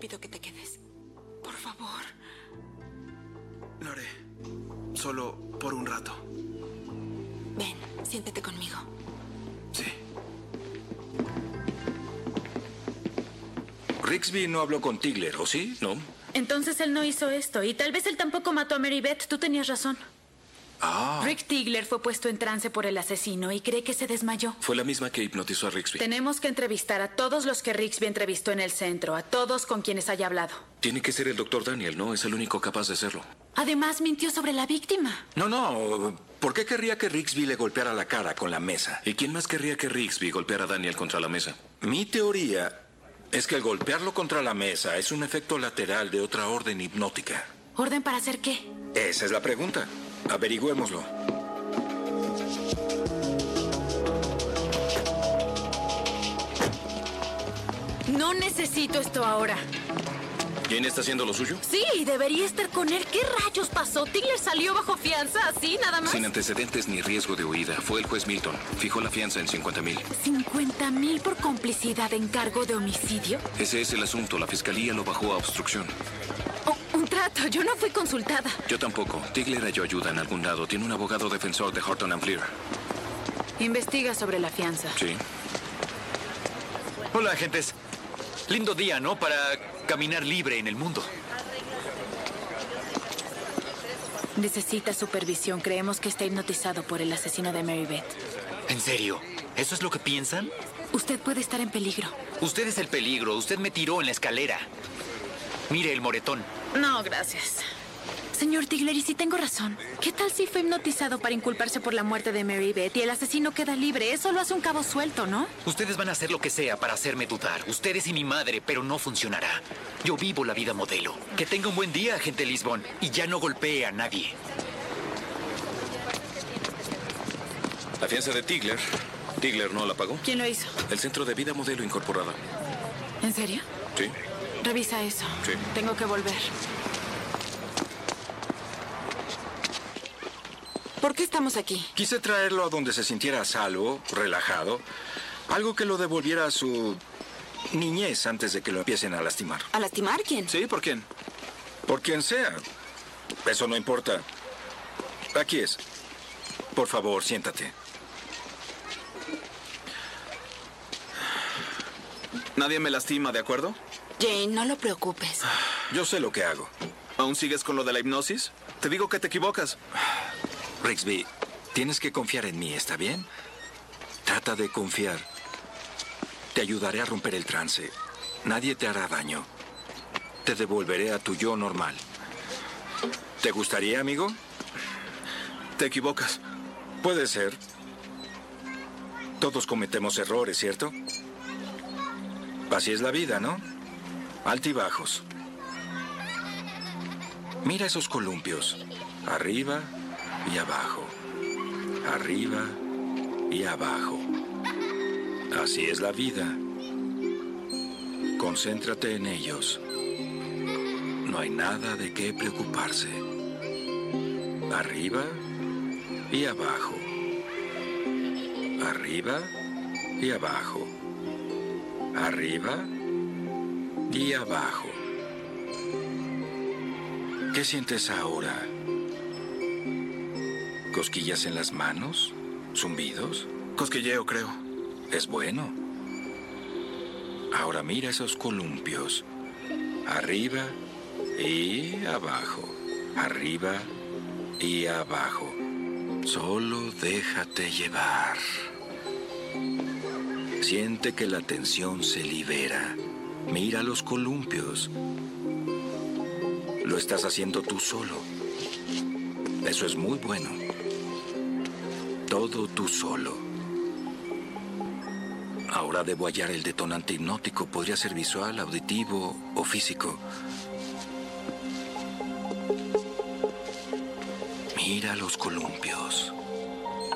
pido que te quedes. Por favor. Lo haré. Solo por un rato. Ven, siéntete conmigo. Sí. Rigsby no habló con Tigler, ¿o sí? ¿No? Entonces él no hizo esto. Y tal vez él tampoco mató a Mary Beth. Tú tenías razón. Ah. Rick Tigler fue puesto en trance por el asesino y cree que se desmayó. Fue la misma que hipnotizó a Rigsby. Tenemos que entrevistar a todos los que Rigsby entrevistó en el centro, a todos con quienes haya hablado. Tiene que ser el Dr. Daniel, ¿no? Es el único capaz de hacerlo. Además, mintió sobre la víctima. No. ¿Por qué querría que Rigsby le golpeara la cara con la mesa? ¿Y quién más querría que Rigsby golpeara a Daniel contra la mesa? Mi teoría es que el golpearlo contra la mesa es un efecto lateral de otra orden hipnótica. ¿Orden para hacer qué? Esa es la pregunta. Averigüémoslo. No necesito esto ahora. ¿Quién está haciendo lo suyo? Sí, debería estar con él. ¿Qué rayos pasó? ¿Tigler salió bajo fianza así, nada más? Sin antecedentes ni riesgo de huida. Fue el juez Milton. Fijó la fianza en 50,000. ¿50,000 por complicidad en cargo de homicidio? Ese es el asunto. La fiscalía lo bajó a obstrucción. Oh, un trato. Yo no fui consultada. Yo tampoco. Tigler halló ayuda en algún lado. Tiene un abogado defensor de Horton and Fleer. Investiga sobre la fianza. Sí. Hola, agentes. Lindo día, ¿no? Para caminar libre en el mundo. Necesita supervisión. Creemos que está hipnotizado por el asesino de Mary Beth. ¿En serio? ¿Eso es lo que piensan? Usted puede estar en peligro. Usted es el peligro. Usted me tiró en la escalera. Mire el moretón. No, gracias. Señor Tigler, ¿y si tengo razón? ¿Qué tal si fue hipnotizado para inculparse por la muerte de Mary Beth y el asesino queda libre? Eso lo hace un cabo suelto, ¿no? Ustedes van a hacer lo que sea para hacerme dudar. Ustedes y mi madre, pero no funcionará. Yo vivo la vida modelo. Que tenga un buen día, agente Lisbon. Y ya no golpee a nadie. La fianza de Tigler. ¿Tigler no la pagó? ¿Quién lo hizo? El Centro de Vida Modelo Incorporada. ¿En serio? Sí. Revisa eso. Sí. Tengo que volver. ¿Por qué estamos aquí? Quise traerlo a donde se sintiera a salvo, relajado. Algo que lo devolviera a su niñez antes de que lo empiecen a lastimar. ¿A lastimar quién? ¿Sí? ¿Por quién? Por quien sea. Eso no importa. Aquí es. Por favor, siéntate. Nadie me lastima, ¿de acuerdo? Jane, no lo preocupes. Yo sé lo que hago. ¿Aún sigues con lo de la hipnosis? Te digo que te equivocas. Rigsby, tienes que confiar en mí, ¿está bien? Trata de confiar. Te ayudaré a romper el trance. Nadie te hará daño. Te devolveré a tu yo normal. ¿Te gustaría, amigo? Te equivocas. Puede ser. Todos cometemos errores, ¿cierto? Así es la vida, ¿no? Altibajos. Mira esos columpios. Arriba y abajo. Arriba y abajo. Así es la vida. Concéntrate en ellos. No hay nada de qué preocuparse. Arriba y abajo. Arriba y abajo. Arriba y abajo. ¿Qué sientes ahora? ¿Cosquillas en las manos? ¿Zumbidos? Cosquilleo, creo. Es bueno. Ahora mira esos columpios. Arriba y abajo. Arriba y abajo. Solo déjate llevar. Siente que la tensión se libera. Mira los columpios. Lo estás haciendo tú solo. Eso es muy bueno. Todo tú solo. Ahora debo hallar el detonante hipnótico. Podría ser visual, auditivo o físico. Mira los columpios.